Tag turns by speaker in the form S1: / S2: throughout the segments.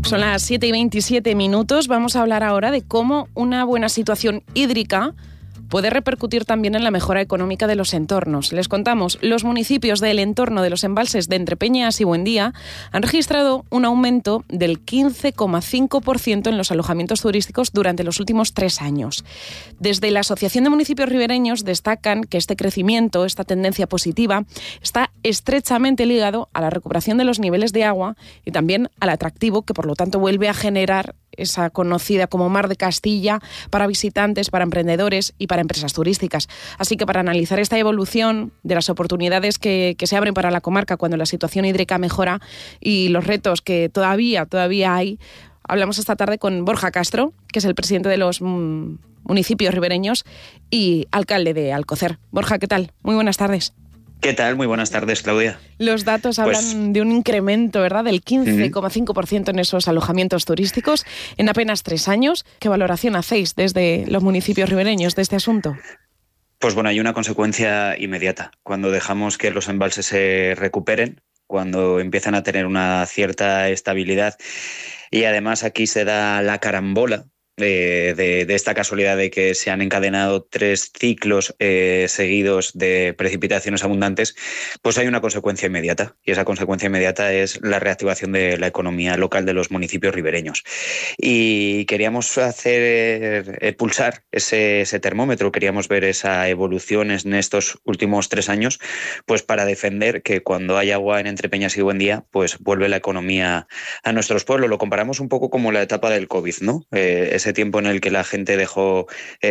S1: Son las 7:27. Vamos a hablar ahora de cómo una buena situación hídrica puede repercutir también en la mejora económica de los entornos. Les contamos, los municipios del entorno de los embalses de Entrepeñas y Buendía han registrado un aumento del 15,5% en los alojamientos turísticos durante los últimos 3 años. Desde la Asociación de Municipios Ribereños destacan que este crecimiento, esta tendencia positiva, está estrechamente ligado a la recuperación de los niveles de agua y también al atractivo que, por lo tanto, vuelve a generar esa conocida como Mar de Castilla para visitantes, para emprendedores y para empresas turísticas. Así que para analizar esta evolución de las oportunidades que se abren para la comarca cuando la situación hídrica mejora y los retos que todavía hay, hablamos esta tarde con Borja Castro, que es el presidente de los municipios ribereños y alcalde de Alcocer. Borja, ¿qué tal? Muy buenas tardes.
S2: ¿Qué tal? Muy buenas tardes, Claudia.
S1: Los datos hablan de un incremento, ¿verdad?, del 15,5% en esos alojamientos turísticos en apenas 3 años. ¿Qué valoración hacéis desde los municipios ribereños de este asunto?
S2: Pues bueno, hay una consecuencia inmediata. Cuando dejamos que los embalses se recuperen, cuando empiezan a tener una cierta estabilidad y además aquí se da la carambola de esta casualidad de que se han encadenado 3 ciclos seguidos de precipitaciones abundantes, pues hay una consecuencia inmediata, y esa consecuencia inmediata es la reactivación de la economía local de los municipios ribereños. Y queríamos hacer pulsar ese termómetro, queríamos ver esa evolución en estos últimos 3 años, pues para defender que cuando hay agua en Entrepeñas y Buendía, pues vuelve la economía a nuestros pueblos. Lo comparamos un poco como la etapa del COVID, ¿no? Ese tiempo en el que la gente dejó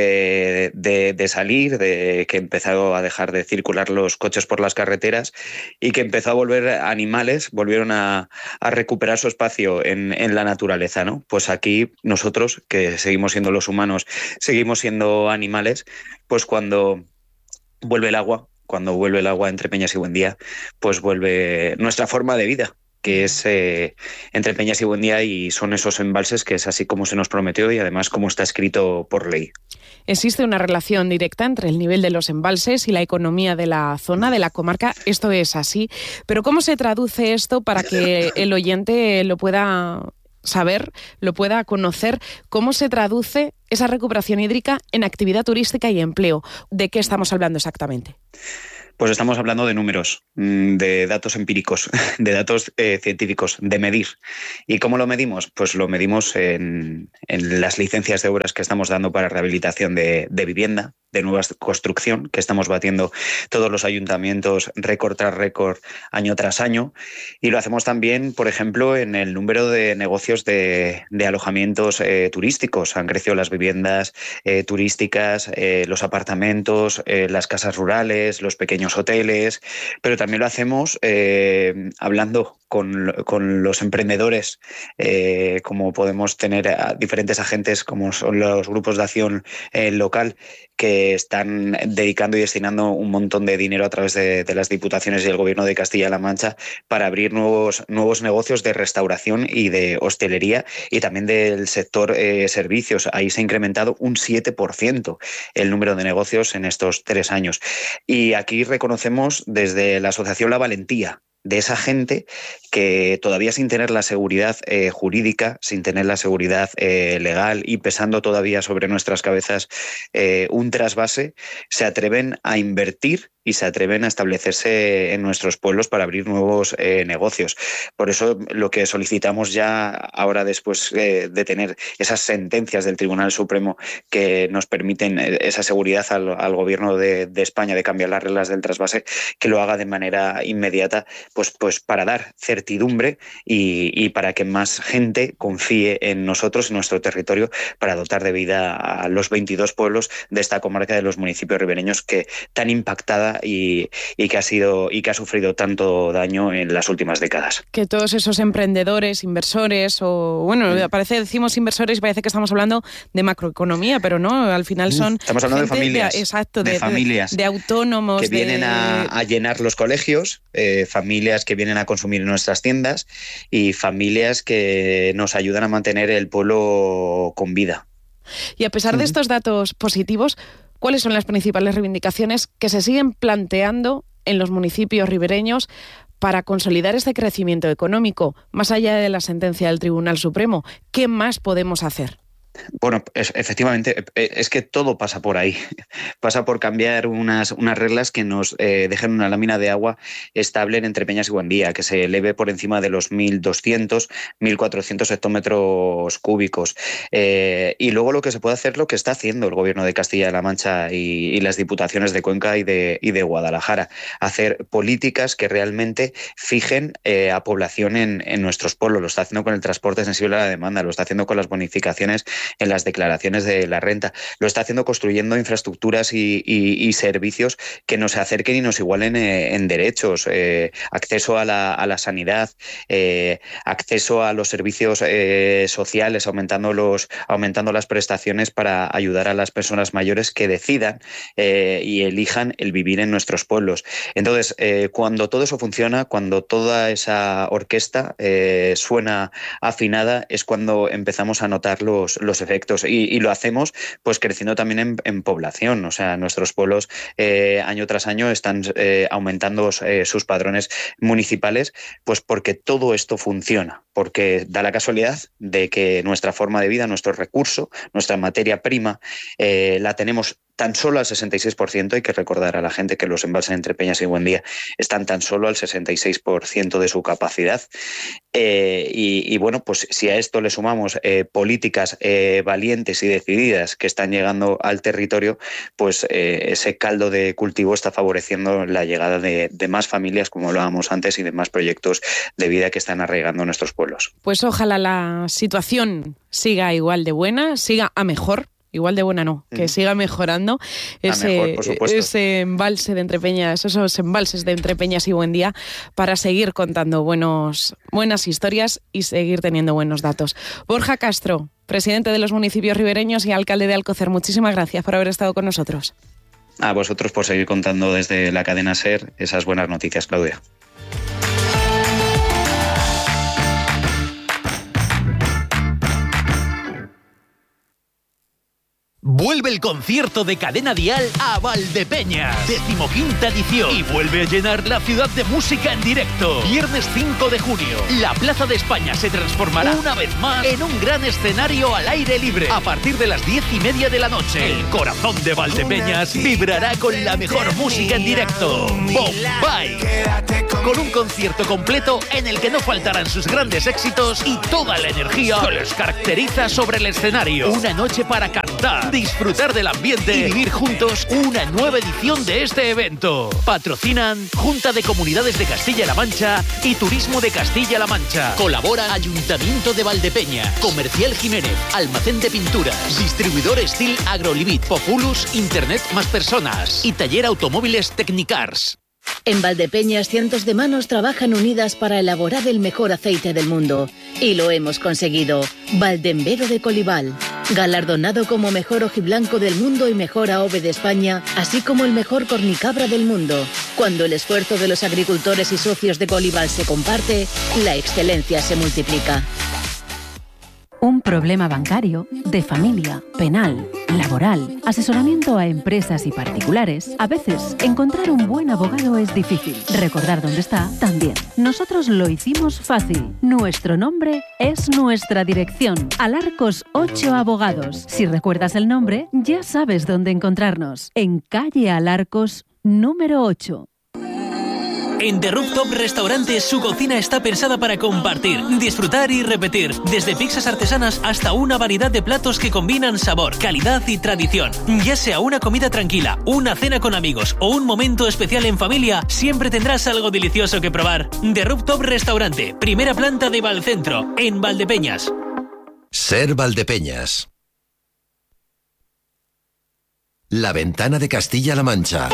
S2: de salir, de que empezó a dejar de circular los coches por las carreteras y que empezó a volver animales, volvieron a recuperar su espacio en la naturaleza, ¿no? Pues aquí nosotros, que seguimos siendo los humanos, seguimos siendo animales, pues cuando vuelve el agua entre Peñas y Buendía, pues vuelve nuestra forma de vida, que es entre Peñas y Buendía, y son esos embalses que es así como se nos prometió y además como está escrito por ley.
S1: ¿Existe una relación directa entre el nivel de los embalses y la economía de la zona, de la comarca? Esto es así, pero ¿cómo se traduce esto para que el oyente lo pueda saber, lo pueda conocer? ¿Cómo se traduce esa recuperación hídrica en actividad turística y empleo? ¿De qué estamos hablando exactamente?
S2: Pues estamos hablando de números, de datos empíricos, de datos científicos, de medir. ¿Y cómo lo medimos? Pues lo medimos en las licencias de obras que estamos dando para rehabilitación de vivienda, de nueva construcción, que estamos batiendo todos los ayuntamientos récord tras récord, año tras año. Y lo hacemos también, por ejemplo, en el número de negocios de alojamientos turísticos. Han crecido las viviendas turísticas, los apartamentos, las casas rurales, los pequeños hoteles, pero también lo hacemos hablando con los emprendedores, como podemos tener a diferentes agentes como son los grupos de acción local, que están dedicando y destinando un montón de dinero a través de las diputaciones y el Gobierno de Castilla-La Mancha para abrir nuevos negocios de restauración y de hostelería y también del sector servicios. Ahí se ha incrementado un 7% el número de negocios en estos 3 años. Y aquí reconocemos desde la asociación la valentía de esa gente que todavía sin tener la seguridad jurídica, sin tener la seguridad legal y pesando todavía sobre nuestras cabezas un trasvase, se atreven a invertir y se atreven a establecerse en nuestros pueblos para abrir nuevos negocios. Por eso lo que solicitamos ya ahora, después de tener esas sentencias del Tribunal Supremo que nos permiten esa seguridad al Gobierno de España de cambiar las reglas del trasvase, que lo haga de manera inmediata, pues para dar certidumbre y para que más gente confíe en nosotros, en nuestro territorio, para dotar de vida a los 22 pueblos de esta comarca de los municipios ribereños que tan impactada y que ha sufrido tanto daño en las últimas décadas.
S1: Que todos esos emprendedores, inversores, decimos inversores y parece que estamos hablando de macroeconomía, pero no, al final son
S2: estamos hablando de familias,
S1: de familias, de autónomos
S2: que vienen a llenar los colegios, familias que vienen a consumir en nuestras tiendas y familias que nos ayudan a mantener el pueblo con vida.
S1: Y a pesar de estos datos positivos, ¿cuáles son las principales reivindicaciones que se siguen planteando en los municipios ribereños Para consolidar este crecimiento económico, más allá de la sentencia del Tribunal Supremo, ¿qué más podemos hacer?
S2: Bueno, efectivamente, es que todo pasa por ahí. Pasa por cambiar unas reglas que nos dejen una lámina de agua estable en Entrepeñas y Buendía, que se eleve por encima de los 1.200, 1.400 hectómetros cúbicos. Y luego lo que se puede hacer, lo que está haciendo el Gobierno de Castilla-La Mancha y las diputaciones de Cuenca y de Guadalajara. Hacer políticas que realmente fijen a población en nuestros pueblos. Lo está haciendo con el transporte sensible a la demanda, lo está haciendo con las bonificaciones en las declaraciones de la renta. Lo está haciendo construyendo infraestructuras y servicios que nos acerquen y nos igualen en derechos. Acceso a la sanidad, acceso a los servicios sociales, aumentando las prestaciones para ayudar a las personas mayores que decidan y elijan el vivir en nuestros pueblos. Entonces, cuando todo eso funciona, cuando toda esa orquesta suena afinada, es cuando empezamos a notar los efectos y lo hacemos pues creciendo también en población. O sea, nuestros pueblos año tras año están aumentando sus padrones municipales, pues porque todo esto funciona, porque da la casualidad de que nuestra forma de vida, nuestro recurso, nuestra materia prima, la tenemos tan solo al 66%. Hay que recordar a la gente que los embalses entre Peñas y Buendía están tan solo al 66% de su capacidad. Y bueno, pues si a esto le sumamos políticas valientes y decididas que están llegando al territorio, pues ese caldo de cultivo está favoreciendo la llegada de más familias, como hablábamos antes, y de más proyectos de vida que están arraigando nuestros pueblos.
S1: Pues ojalá la situación siga igual de buena, siga a mejor. Igual de buena no, que siga mejorando ese embalse de Entrepeñas, esos embalses de Entrepeñas y Buendía, para seguir contando buenas historias y seguir teniendo buenos datos. Borja Castro, presidente de los municipios ribereños y alcalde de Alcocer, muchísimas gracias por haber estado con nosotros.
S2: A vosotros por seguir contando desde la cadena SER esas buenas noticias, Claudia.
S3: Vuelve el concierto de Cadena Dial a Valdepeñas, 15ª edición, y vuelve a llenar la ciudad de música en directo. Viernes 5 de junio, la Plaza de España se transformará una vez más en un gran escenario al aire libre. A partir de las 10:30 de la noche, el corazón de Valdepeñas vibrará con la mejor música en directo. Bombay, con un concierto completo en el que no faltarán sus grandes éxitos y toda la energía que les caracteriza sobre el escenario. Una noche para cantar, disfrutar del ambiente y vivir juntos una nueva edición de este evento. Patrocinan Junta de Comunidades de Castilla-La Mancha y Turismo de Castilla-La Mancha. Colabora Ayuntamiento de Valdepeñas, Comercial Jiménez, Almacén de Pinturas, Distribuidor Steel Agrolimit, Populus, Internet más Personas y Taller Automóviles Technicars.
S4: En Valdepeñas, cientos de manos trabajan unidas para elaborar el mejor aceite del mundo. Y lo hemos conseguido. Valdembero de Colival, galardonado como mejor ojiblanco del mundo y mejor AOVE de España, así como el mejor cornicabra del mundo. Cuando el esfuerzo de los agricultores y socios de Colival se comparte, la excelencia se multiplica.
S5: Un problema bancario, de familia, penal, laboral, asesoramiento a empresas y particulares. A veces, encontrar un buen abogado es difícil. Recordar dónde está, también. Nosotros lo hicimos fácil. Nuestro nombre es nuestra dirección. Alarcos 8 Abogados. Si recuerdas el nombre, ya sabes dónde encontrarnos. En calle Alarcos, número 8.
S6: En The Rooftop Restaurante, su cocina está pensada para compartir, disfrutar y repetir. Desde pizzas artesanas hasta una variedad de platos que combinan sabor, calidad y tradición. Ya sea una comida tranquila, una cena con amigos o un momento especial en familia, siempre tendrás algo delicioso que probar. The Rooftop Restaurante, primera planta de Valcentro, en Valdepeñas.
S7: SER Valdepeñas. La ventana de Castilla-La Mancha.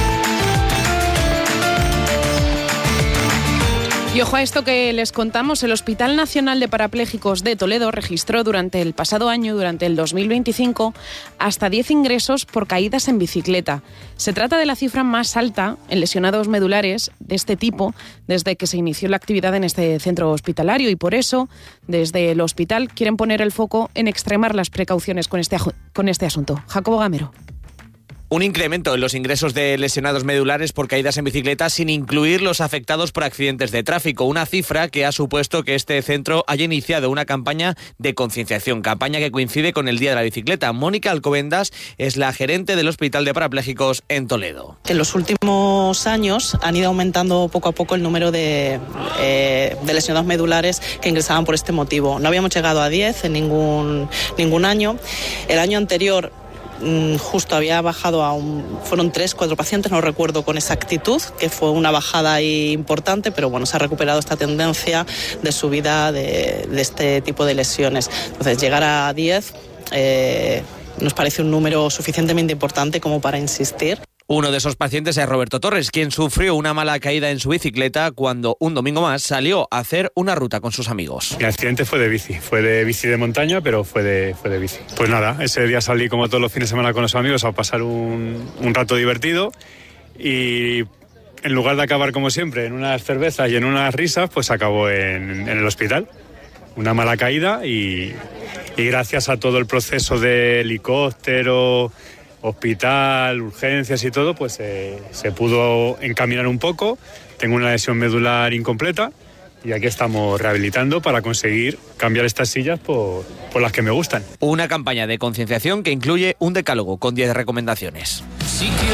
S1: Y ojo a esto que les contamos, el Hospital Nacional de Parapléjicos de Toledo registró durante el pasado año, durante el 2025, hasta 10 ingresos por caídas en bicicleta. Se trata de la cifra más alta en lesionados medulares de este tipo desde que se inició la actividad en este centro hospitalario, y por eso, desde el hospital, quieren poner el foco en extremar las precauciones con este asunto. Jacobo Gamero.
S8: Un incremento en los ingresos de lesionados medulares por caídas en bicicleta sin incluir los afectados por accidentes de tráfico. Una cifra que ha supuesto que este centro haya iniciado una campaña de concienciación, campaña que coincide con el Día de la Bicicleta. Mónica Alcobendas es la gerente del Hospital de Parapléjicos en Toledo.
S9: En los últimos años han ido aumentando poco a poco el número de lesionados medulares que ingresaban por este motivo. No habíamos llegado a 10 en ningún año. El año anterior justo había bajado fueron 3-4 pacientes, no recuerdo con exactitud, que fue una bajada ahí importante, pero bueno, se ha recuperado esta tendencia de subida de este tipo de lesiones. Entonces, llegar a 10 nos parece un número suficientemente importante como para insistir.
S8: Uno de esos pacientes es Roberto Torres, quien sufrió una mala caída en su bicicleta cuando un domingo más salió a hacer una ruta con sus amigos.
S10: Mi accidente fue de bici de montaña, pero fue de bici. Pues nada, ese día salí como todos los fines de semana con los amigos a pasar un rato divertido y en lugar de acabar como siempre en unas cervezas y en unas risas, pues acabó en el hospital. Una mala caída y gracias a todo el proceso de helicóptero, hospital, urgencias y todo, pues se pudo encaminar un poco. Tengo una lesión medular incompleta y aquí estamos rehabilitando para conseguir cambiar estas sillas por las que me gustan.
S8: Una campaña de concienciación que incluye un decálogo con 10 recomendaciones.